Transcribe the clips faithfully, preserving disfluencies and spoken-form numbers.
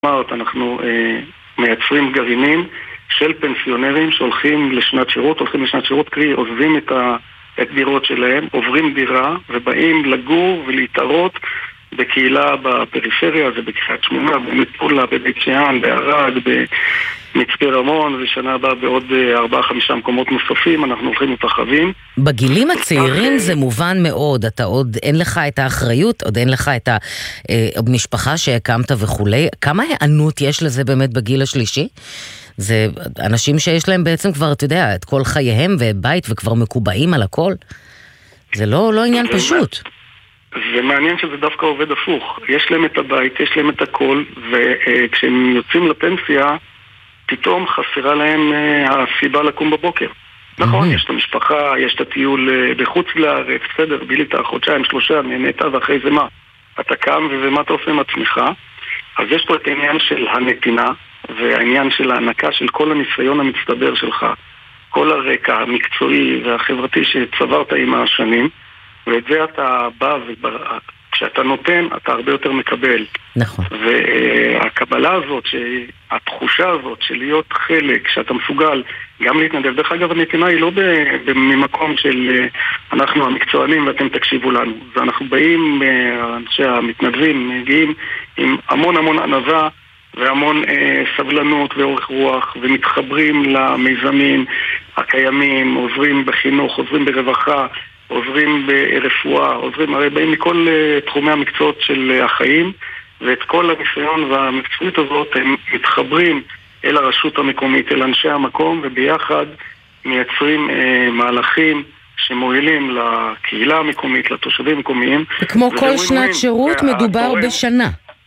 אמרת, אנחנו אה, מייצרים גרעינים של פנסיונרים שהולכים לשנת שירות, הולכים לשנת שירות, קרי, עוזבים את, ה, את דירות שלהם, עוברים דירה ובאים לגור ולהתערות בקהילה בפריפריה, זה בקריית שמונה, במטולה, בבית שאן, בערד, במצפה רמון, ושנה הבאה בעוד ארבעה חמישה מקומות נוספים, אנחנו הולכים מתרחבים. בגילים הצעירים זה מובן מאוד, אתה עוד אין לך את האחריות, עוד אין לך את המשפחה שהקמת וכולי. כמה הענות יש לזה באמת בגיל השלישי? זה אנשים שיש להם בעצם כבר, אתה יודע, את כל חייהם ובית וכבר מקובעים על הכל. זה לא, לא עניין פשוט. זה מעניין שזה דווקא עובד הפוך. יש להם את הבית, יש להם את הכל, וכשהם יוצאים לפנסיה, פתאום חסרה להם הסיבה לקום בבוקר. נכון, יש את המשפחה, יש את הטיול בחוץ לארץ, בסדר, בילית חודשיים, שלושה, נהנית, ואחרי זה מה? אתה קם ומה אתה עושה עם עצמך? אז יש פה את העניין של הנתינה, והעניין של ההענקה של כל הניסיון המצטבר שלך, כל הרקע המקצועי והחברתי שצברת עם השנים, ואת זה אתה בא, וכשאתה נותן, אתה הרבה יותר מקבל. נכון. והקבלה הזאת, התחושה הזאת של להיות חלק, שאתה מסוגל גם להתנדב. דרך אגב, הנתינה היא לא ממקום של אנחנו המקצוענים ואתם תקשיבו לנו. ואנחנו באים, אנשי המתנדבים, מגיעים עם המון המון ענווה, והמון אה, סבלנות ואורך רוח, ומתחברים למיזמים הקיימים, עוזרים בחינוך, עוזרים ברווחה, עוזרים ברפואה, עוזרים, הרי באים מכל uh, תחומי המקצועות של uh, החיים, ואת כל הניסיון והמקצועית הזאת הם מתחברים אל הרשות המקומית, אל אנשי המקום, וביחד מייצרים uh, מהלכים שמועילים לקהילה המקומית, לתושבים המקומיים. וכמו כל שנת שירות מדובר בשנה.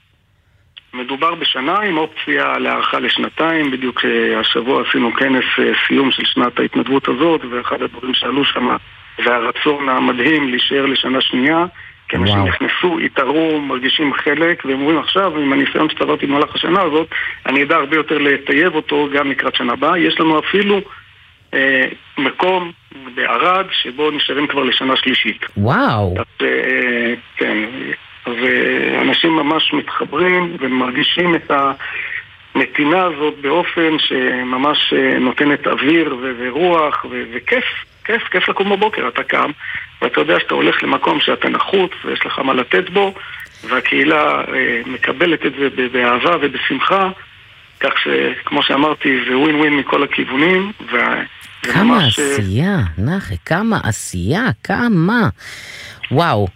מדובר בשנה עם אופציה להערכה לשנתיים. בדיוק השבוע עשינו כנס סיום של שנת ההתנדבות הזאת, ואחד הדברים שעלו שם והרצון המדהים להישאר לשנה שנייה, כי אנשים נכנסו, התארו, מרגישים חלק, והם אומרים עכשיו, עם הניסיון שצברתי במהלך השנה הזאת, אני יודע הרבה יותר לטייב אותו גם לקראת שנה הבאה. יש לנו אפילו אה, מקום בערד שבו נשארים כבר לשנה שלישית. וואו. אז, אה, כן, ואנשים ממש מתחברים ומרגישים את הנתינה הזאת באופן שממש נותנת אוויר ו- ורוח ו- וכיף, כיף, כיף לקום בבוקר. אתה קם ואתה יודע שאתה הולך למקום שאתה נחוץ ויש לך מה לתת בו, והקהילה מקבלת את זה באהבה ובשמחה, כך שכמו שאמרתי זה ווין ווין מכל הכיוונים. ו- כמה ממש... עשייה, נחי, כמה עשייה, כמה. וואו.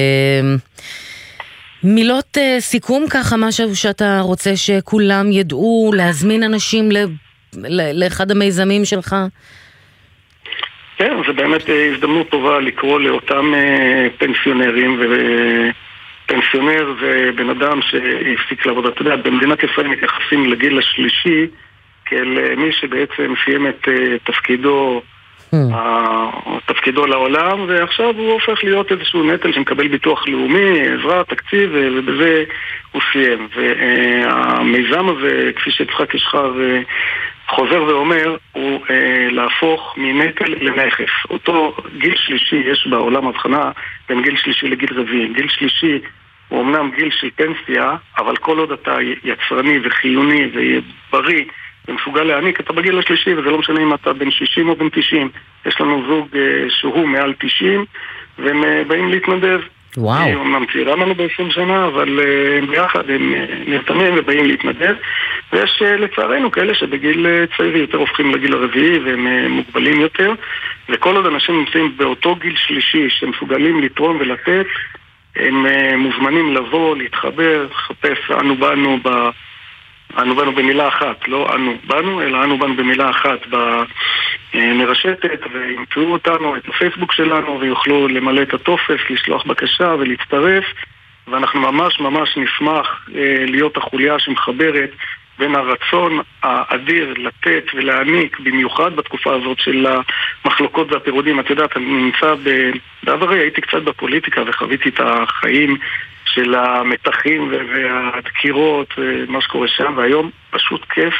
מילות uh, סיכום ככה, משהו שאתה רוצה שכולם ידעו, להזמין אנשים ל, ל, לאחד המיזמים שלך? כן, זה באמת הזדמנות טובה לקרוא לאותם uh, פנסיונרים, ופנסיונר זה בן אדם שהפסיק לעבוד. אתה יודע, במדינת ישראל מתייחסים לגיל השלישי כאל מי שבעצם סיים את uh, תפקידו תפקידו לעולם, ועכשיו הוא הופך להיות איזשהו נטל שמקבל ביטוח לאומי, עזרה, תקציב, ובזה הוא סיים. והמיזם הזה, כפי שיצחק ישחר חוזר ואומר, הוא להפוך מנטל לנכס. אותו גיל שלישי, יש בעולם הבחנה בין גיל שלישי לגיל רביעי. גיל שלישי הוא אמנם גיל של פנסיה, אבל כל עוד אתה יצרני וחיוני ובריא ומסוגל להעניק, אתה בגיל השלישי, וזה לא משנה אם אתה בן שישים או בן תשעים. יש לנו זוג uh, שהוא מעל תשעים, והם uh, באים להתנדב. וואו. הם אמנם צעירה לנו ב-עשרים שנה, אבל uh, ביחד הם uh, נרתמים ובאים להתנדב. ויש uh, לצערנו כאלה שבגיל uh, צעיר יותר הופכים לגיל הרביעי, והם uh, מוגבלים יותר. וכל עוד אנשים נמצאים באותו גיל שלישי, שמסוגלים לתרום ולתת, הם uh, מוזמנים לבוא, להתחבר, לחפש, אנו באנו ב... אנו באנו במילה אחת, לא אנו באנו, אלא אנו באנו במילה אחת במרשתת, וימצאו אותנו, את הפייסבוק שלנו, ויוכלו למלא את הטופס, לשלוח בקשה ולהצטרף, ואנחנו ממש ממש נשמח אה, להיות החוליה שמחברת בין הרצון האדיר לתת ולהעניק, במיוחד בתקופה הזאת של המחלוקות והפירודים. את יודעת, אני נמצא ב... בעברי, הייתי קצת בפוליטיקה וחוויתי את החיים של המתחים והדקירות, מה שקורה שם, והיום פשוט כיף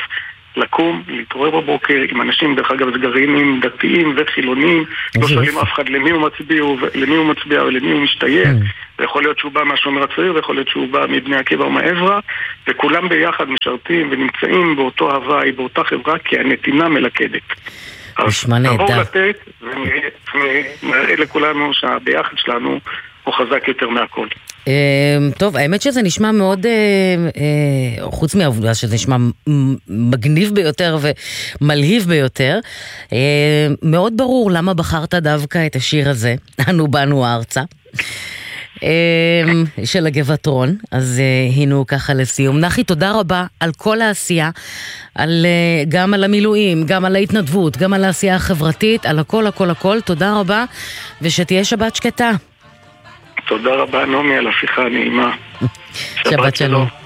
לקום, להתעורר בבוקר עם אנשים, דרך אגב, גרעינים דתיים וחילונים, לא שואלים אף אחד למי הוא מצביע, למי הוא מצביע ולמי הוא משתייך, ויכול להיות שהוא בא מהשומר הצעיר, ויכול להיות שהוא בא מבני עקיבא או מעזרא, וכולם ביחד משרתים ונמצאים באותו הוואי, באותה חברה, כי הנתינה מלכדת. נשמע נהדר. נעבור לתת, ונראה לכולנו שהביחד שלנו הוא חזק יותר מהכל. טוב, האמת שזה נשמע מאוד, חוץ מהעובדה שזה נשמע מגניב ביותר ומלהיב ביותר, מאוד ברור למה בחרת דווקא את השיר הזה, אנו באנו ארצה, של הגבעתרון. אז הינו ככה לסיום. נחי, תודה רבה על כל העשייה, על, גם על המילואים, גם על ההתנדבות, גם על העשייה החברתית, על הכל הכל הכל. תודה רבה, ושתהיה שבת שקטה. תודה רבה נעמי על השיחה הנעימה. שבת שלום.